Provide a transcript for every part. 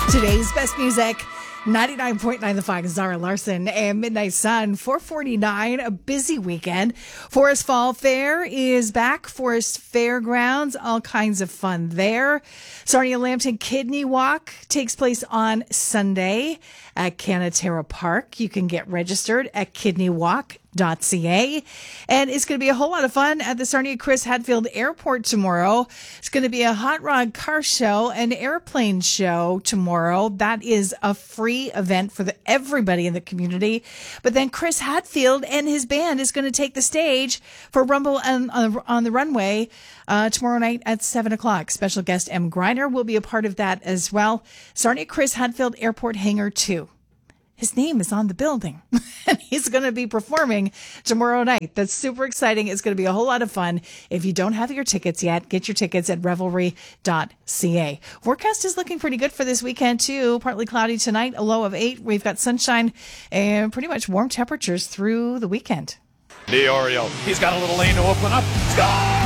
Today's best music, 99.9 The Fox, Zara Larson and Midnight Sun, 4:49, a busy weekend. Forest Fall Fair is back. Forest Fairgrounds, all kinds of fun there. Sarnia Lambton Kidney Walk takes place on Sunday at Canatera Park. You can get registered at kidneywalk.ca. And it's going to be a whole lot of fun at the Sarnia Chris Hadfield Airport tomorrow. It's going to be a hot rod car show, an airplane show tomorrow. That is a free event for everybody in the community. But then Chris Hadfield and his band is going to take the stage for Rumble on the Runway tomorrow night at 7 o'clock. Special guest M. Griner will be a part of that as well. Sarnia Chris Hadfield Airport Hangar 2. His name is on the building, and he's going to be performing tomorrow night. That's super exciting. It's going to be a whole lot of fun. If you don't have your tickets yet, get your tickets at revelry.ca. Forecast is looking pretty good for this weekend, too. Partly cloudy tonight, a low of 8. We've got sunshine and pretty much warm temperatures through the weekend. DiOrio, he's got a little lane to open up. Score!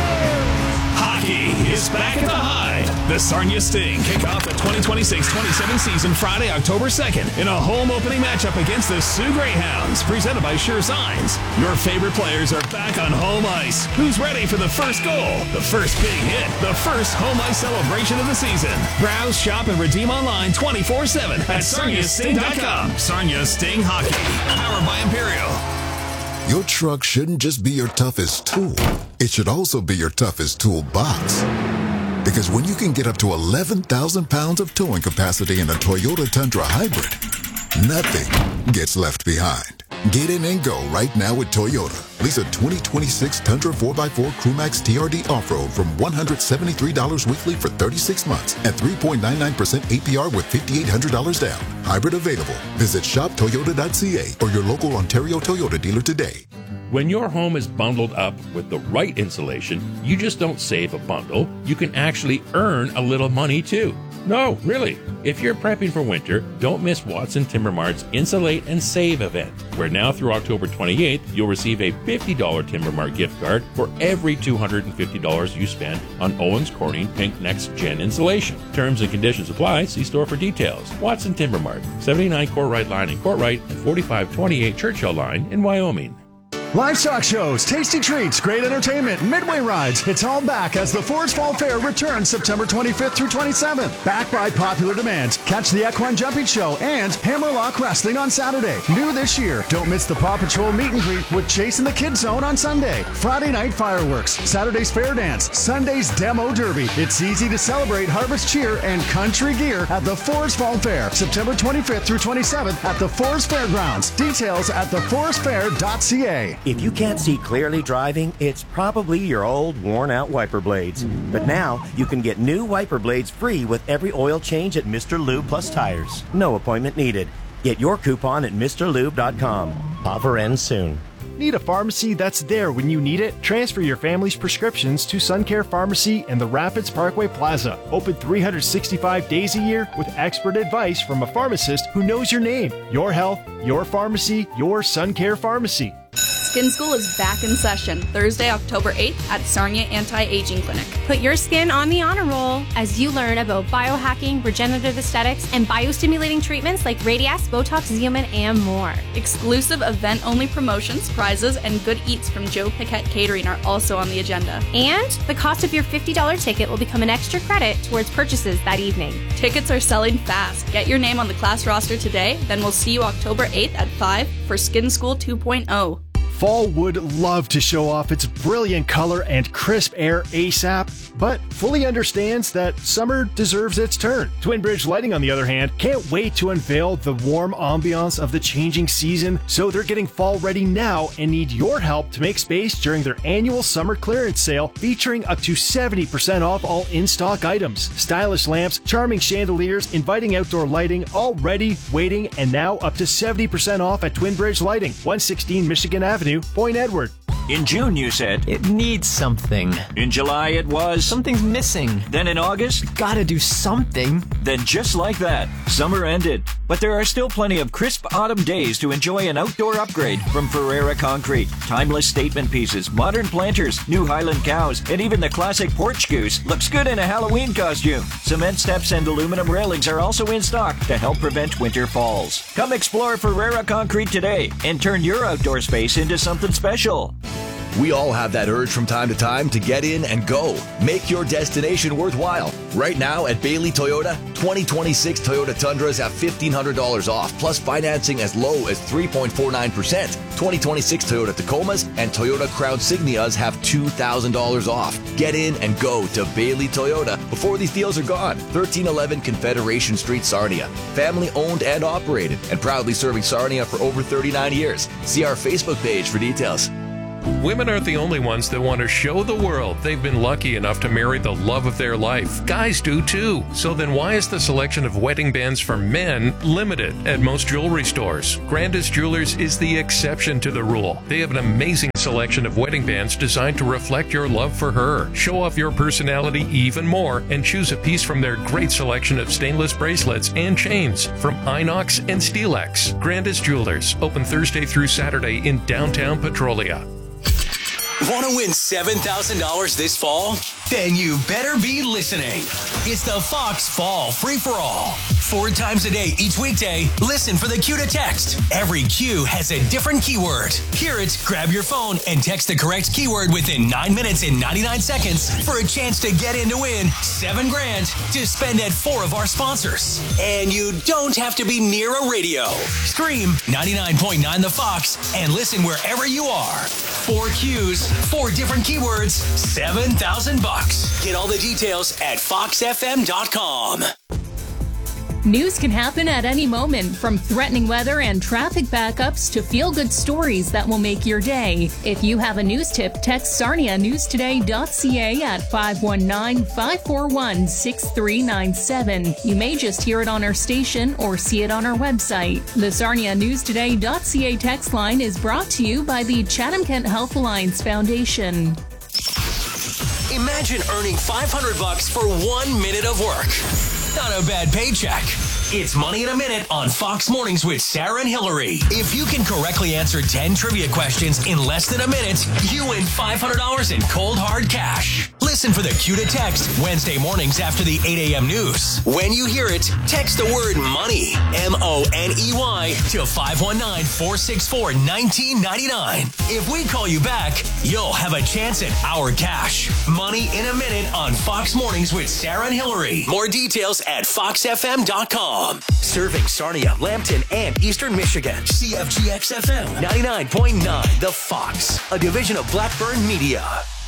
Hockey is back at the Hyde. The Sarnia Sting kick off the 2026-27 season Friday, October 2nd in a home opening matchup against the Sioux Greyhounds, presented by Sure Signs. Your favorite players are back on home ice. Who's ready for the first goal, the first big hit, the first home ice celebration of the season? Browse, shop, and redeem online 24/7 at sarniasting.com. Sarnia Sting Hockey, powered by Imperial. Your truck shouldn't just be your toughest tool. It should also be your toughest toolbox. Because when you can get up to 11,000 pounds of towing capacity in a Toyota Tundra Hybrid, nothing gets left behind. Get in and go right now with Toyota. Lease a 2026 Tundra 4x4 Crewmax TRD Off-Road from $173 weekly for 36 months at 3.99% APR with $5,800 down. Hybrid available. Visit shoptoyota.ca or your local Ontario Toyota dealer today. When your home is bundled up with the right insulation, you just don't save a bundle. You can actually earn a little money too. No, really. If you're prepping for winter, don't miss Watson Timber Mart's Insulate and Save event, where now through October 28th, you'll receive a $50 Timber Mart gift card for every $250 you spend on Owens Corning Pink Next Gen insulation. Terms and conditions apply. See store for details. Watson Timber Mart, 79 Courtright Line in Courtright and 4528 Churchill Line in Wyoming. Livestock shows, tasty treats, great entertainment, midway rides. It's all back as the Forest Fall Fair returns September 25th through 27th. Back by popular demand. Catch the Equine Jumping Show and Hammerlock Wrestling on Saturday. New this year, don't miss the Paw Patrol meet and greet with Chase in the Kids Zone on Sunday. Friday night fireworks, Saturday's fair dance, Sunday's demo derby. It's easy to celebrate harvest cheer and country gear at the Forest Fall Fair, September 25th through 27th at the Forest Fairgrounds. Details at theforestfair.ca. If you can't see clearly driving, it's probably your old, worn-out wiper blades. But now, you can get new wiper blades free with every oil change at Mr. Lube Plus Tires. No appointment needed. Get your coupon at MrLube.com. Offer ends soon. Need a pharmacy that's there when you need it? Transfer your family's prescriptions to SunCare Pharmacy in the Rapids Parkway Plaza. Open 365 days a year with expert advice from a pharmacist who knows your name. Your health, your pharmacy, your SunCare Pharmacy. Skin School is back in session Thursday, October 8th at Sarnia Anti-Aging Clinic. Put your skin on the honor roll as you learn about biohacking, regenerative aesthetics, and biostimulating treatments like Radias, Botox, Xeomin, and more. Exclusive event-only promotions, prizes, and good eats from Joe Piquette Catering are also on the agenda. And the cost of your $50 ticket will become an extra credit towards purchases that evening. Tickets are selling fast. Get your name on the class roster today, then we'll see you October 8th at 5 for Skin School 2.0. Fall would love to show off its brilliant color and crisp air ASAP, but fully understands that summer deserves its turn. Twin Bridge Lighting, on the other hand, can't wait to unveil the warm ambiance of the changing season, so they're getting fall ready now and need your help to make space during their annual summer clearance sale featuring up to 70% off all in-stock items. Stylish lamps, charming chandeliers, inviting outdoor lighting, all ready, waiting, and now up to 70% off at Twin Bridge Lighting, 116 Michigan Avenue, Point Edward. In June, you said it needs something. In July, it was something's missing. Then in August, gotta do something. Then just like that, summer ended. But there are still plenty of crisp autumn days to enjoy an outdoor upgrade from Ferreira Concrete. Timeless statement pieces, modern planters, new Highland cows, and even the classic porch goose looks good in a Halloween costume. Cement steps and aluminum railings are also in stock to help prevent winter falls. Come explore Ferreira Concrete today and turn your outdoor space into something special. We all have that urge from time to time to get in and go. Make your destination worthwhile. Right now at Bailey Toyota, 2026 Toyota Tundras have $1,500 off, plus financing as low as 3.49%. 2026 Toyota Tacomas and Toyota Crown Signias have $2,000 off. Get in and go to Bailey Toyota before these deals are gone. 1311 Confederation Street, Sarnia. Family owned and operated, and proudly serving Sarnia for over 39 years. See our Facebook page for details. Women aren't the only ones that want to show the world they've been lucky enough to marry the love of their life. Guys do too. So then why is the selection of wedding bands for men limited at most jewelry stores? Grandis Jewelers is the exception to the rule. They have an amazing selection of wedding bands designed to reflect your love for her. Show off your personality even more and choose a piece from their great selection of stainless bracelets and chains from Inox and Stelex. Grandis Jewelers, open Thursday through Saturday in downtown Petrolia. Want to win $7,000 this fall? Then you better be listening. It's the Fox Fall Free-for-All. 4 times a day each weekday, listen for the cue to text. Every cue has a different keyword. Hear it, grab your phone, and text the correct keyword within 9 minutes and 99 seconds for a chance to get in to win $7,000 to spend at 4 of our sponsors. And you don't have to be near a radio. Stream 99.9 The Fox and listen wherever you are. 4 cues, 4 different keywords, $7,000. Get all the details at foxfm.com. News can happen at any moment, from threatening weather and traffic backups to feel-good stories that will make your day. If you have a news tip, text sarnianewstoday.ca at 519-541-6397. You may just hear it on our station or see it on our website. The sarnianewstoday.ca text line is brought to you by the Chatham-Kent Health Alliance Foundation. Imagine earning $500 for 1 minute of work. Not a bad paycheck. It's Money in a Minute on Fox Mornings with Sarah and Hillary. If you can correctly answer 10 trivia questions in less than a minute, you win $500 in cold hard cash. Listen for the cue to text Wednesday mornings after the 8 a.m. news. When you hear it, text the word MONEY, MONEY, to 519-464-1999. If we call you back, you'll have a chance at our cash. Money in a Minute on Fox Mornings with Sarah and Hillary. More details at foxfm.com. Serving Sarnia, Lambton, and Eastern Michigan. CFGX FM 99.9 The Fox, a division of Blackburn Media.